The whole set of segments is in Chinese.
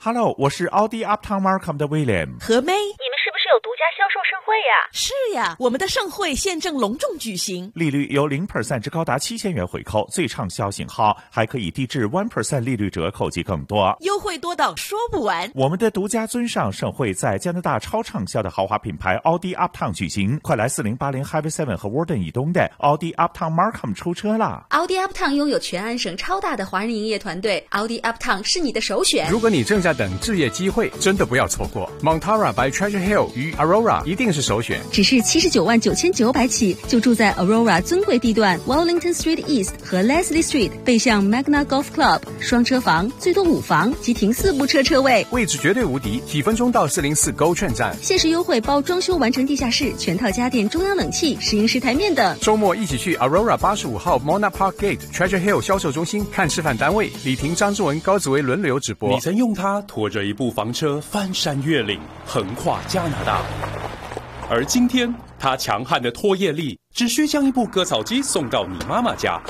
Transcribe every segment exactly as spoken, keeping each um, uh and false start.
Hello， 我是奥迪 Uptown Markham 的 William。 何妹， 你们是不是有独家销售盛会呀？ 是呀，我们的盛会现正隆重举行， 利率由 百分之零 至高达七千元回扣，最畅销型号还可以低至 百分之一 利率折扣及更多， 优惠多到说不完。 我们的独家尊上盛会在加拿大超畅销的豪华品牌奥迪 Uptown 举行，快来四零八零 Highway 七和 Warden 以东的奥迪 Uptown Markham 出车啦！ 奥迪 Uptown 拥有全安省超大的华人营业团队，奥迪 Uptown 是你的首选。 如果你正在等置业机会，真的不要错过 Montara by Treasure Hill 与 Aurora 一定是首选。 只是七十九万九千九百起，就住在 Aurora 尊贵地段 Wellington Street East 和 Leslie Street， 背向 Magna Golf Club， 双车房，最多五房及停四部车车位， 位置绝对无敌，几分钟到四零四 GO 券站。 限时优惠包装修完成地下室、全套家电、中央冷气、石英石台面等。 周末一起去 Aurora 八十五号 Mona Park Gate Treasure Hill 销售中心看示范单位，李婷、张志文、高子维轮流直播。 你曾用它拖着一部房车翻山越岭，横跨加拿大，而今天它强悍的拖曳力只需将一部割草机送到你妈妈家。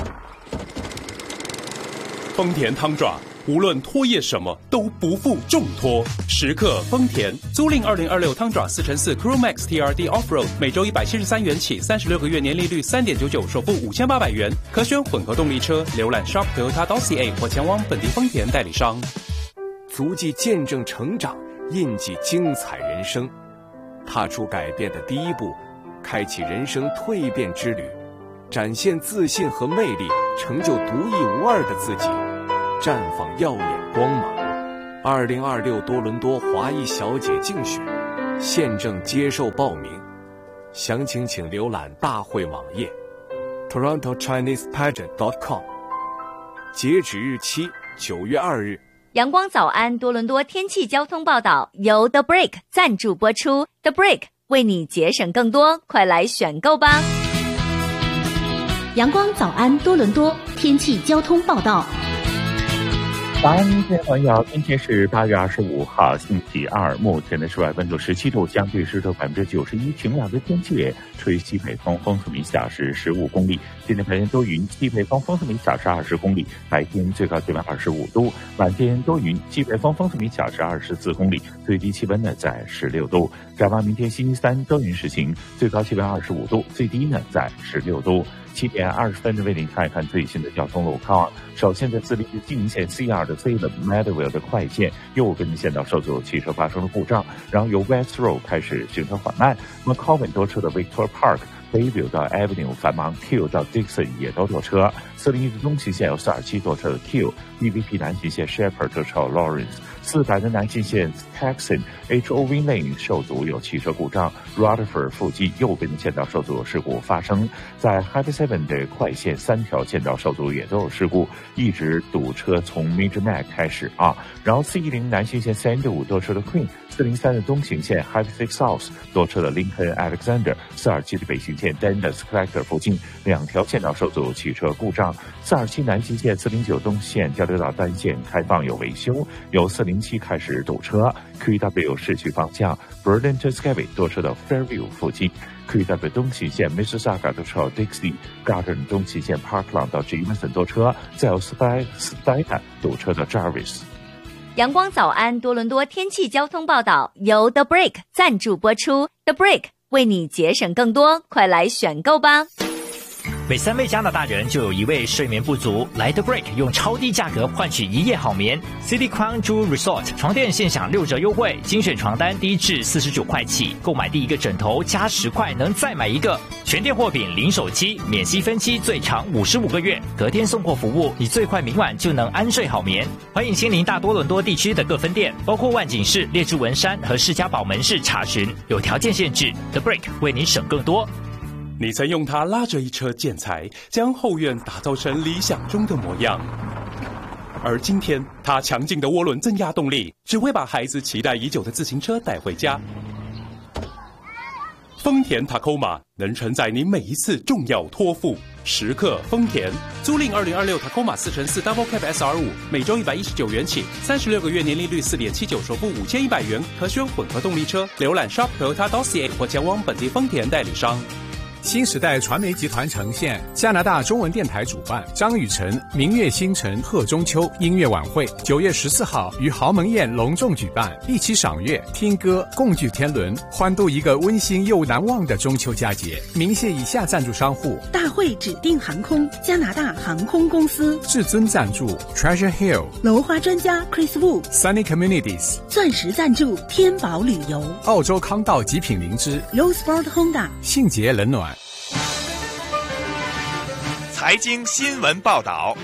丰田汤爪无论拖曳什么都不负重托，时刻丰田。租赁二零二六汤爪四乘四 Crew Max T R D Offroad， 每周一百七十三元起，三十六个月年利率 三点九九， 首付五千八百元，可选混合动力车。浏览 shop toyota dot c a 或前往本地丰田代理商。 足迹见证成长，印记精彩人生。踏出改变的第一步，开启人生蜕变之旅，展现自信和魅力，成就独一无二的自己，绽放耀眼光芒。二零二六多伦多华裔小姐竞选现正接受报名，详情请浏览大会网页 toronto chinese pageant dot com， 截止日期九月二日。 阳光早安多伦多天气交通报道由 The Break 赞助播出， The Break 为你节省更多，快来选购吧。 阳光早安多伦多天气交通报道。 早安，各位朋友，今天是八月二十五号，星期二，目前的室外温度十七度，相对湿度百分之九十一，晴朗的天气，吹西北风，风速每小时十五公里。今天白天多云，西北风，风速每小时二十公里，白天最高气温二十五度，晚间多云，西北风，风速每小时二十四公里，最低气温呢在十六度。展望明天星期三多云时晴，最高气温二十五度，最低呢在十六度。七点二十分为您看一看最新的交通路况。首先在自立经营线 C 二 的 Salem Meadowville 的快线右边的线道受阻，汽车发生了故障，然后由 West Road 开始行车缓慢。那么 Colvin 多车的 Victoria Park、Bayview 到 Avenue 繁忙 ，Q 到 Dixon 也都多车。四零一的东行线有四二七多车的 Q，D V P 南行线 Shepherd 多车 Lawrence。四百的南行线 Texan H O V Lane 受阻，有汽车故障 ，Rutherford 附近右边的线道受阻，事故发生。在 Highway 七的快线三条线道受阻，也都有事故，一直堵车从 Major Mac 开始啊。然后四一零南行线三十五多车的 Queen， 四零三的东行线 Highway 六 South 多车的 Lincoln Alexander， 四二七的北行线 Dundas Collector 附近两条线道受阻，汽车故障。四二七南行线四零九东线交流道单线开放有维修，由四零七开始堵车。Q W 市区方向 Burlington Skyway 多车的 Fairview 附近。Q W 东行线 Mississauga 多车 Dixie Garden 东行线 Parkland 到 Jameson 多车，再有 Spadina 堵车的 Jarvis。 阳光早安多伦多天气交通报道由 The Break 赞助播出， The Break 为你节省更多，快来选购吧。 每三位加拿大人就有一位睡眠不足，来 The Break 用超低价格换取一夜好眠。City Crown Jewel Resort 床垫现享六折优惠，精选床单低至四十九块起，购买第一个枕头加十块能再买一个。全店货品零手机，免息分期，最长五十五个月，隔天送货服务，你最快明晚就能安睡好眠。欢迎亲临大多伦多地区的各分店，包括万景市、列治文山和士嘉堡门市查询，有条件限制。The Break 为你省更多。 你曾用它拉着一车建材，将后院打造成理想中的模样。而今天，它强劲的涡轮增压动力，只会把孩子期待已久的自行车带回家。丰田 Tacoma 能承载你每一次重要托付，时刻丰田。租赁二零二六 Tacoma 四乘四 Double Cab S R 五， 每周一百一十九元起，三十六个月年利率 四点七九， 首付五千一百元，可选混合动力车。浏览 shop toyota dot c a 或前往本地丰田代理商。 新时代传媒集团呈现，加拿大中文电台主办，张雨晨《明月星辰贺中秋》音乐晚会，九月十四号于豪门宴隆重举办，一起赏月、听歌、共聚天伦，欢度一个温馨又难忘的中秋佳节。鸣谢以下赞助商户： 大会指定航空、加拿大航空公司； 至尊赞助 Treasure Hill； 楼花专家 Chris Wu； Sunny Communities； 钻石赞助天宝旅游； 澳洲康道极品灵芝； Rosport Honda； 信捷冷暖。 财经新闻报道。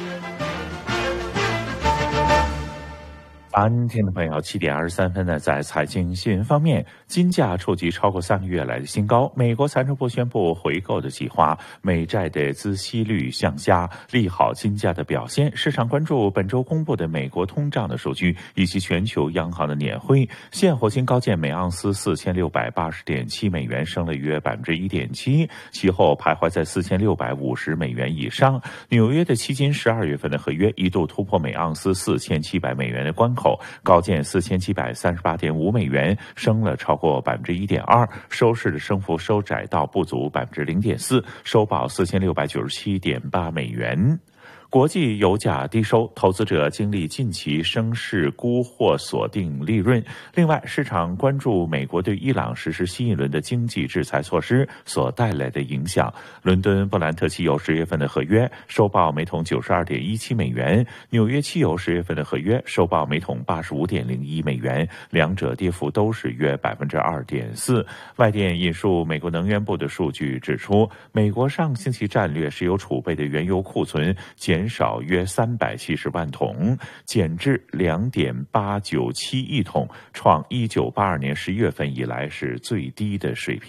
安听的朋友，七点二十三分呢，在财经新闻方面，金价触及超过三个月来的新高。美国财政部宣布回购的计划，美债的孳息率向下，利好金价的表现。市场关注本周公布的美国通胀的数据，以及全球央行的年会。现货金高见每盎司四千六百八十点七美元，升了约百分之一点七，其后徘徊在四千六百五十美元以上。纽约的期金十二月份的合约一度突破每盎司四千七百美元的关口，高见四千七百三十八点五美元，升了超过百分之一点二，收市的升幅收窄到不足百分之零点四，收报四千六百九十七点八美元。国际油价低收，投资者经历近期升势沽货锁定利润。另外，市场关注美国对伊朗实施新一轮的经济制裁措施所带来的影响。伦敦布兰特汽油十月份的合约收报每桶九十二点一七美元，纽约汽油十月份的合约收报每桶八十五点零一美元，两者跌幅都是约百分之二点四。外电引述美国能源部的数据指出，美国上星期战略石油储备的原油库存减减少约三百七十万桶，减至两点八九七亿桶，创一九八二年十月份以来是最低的水平。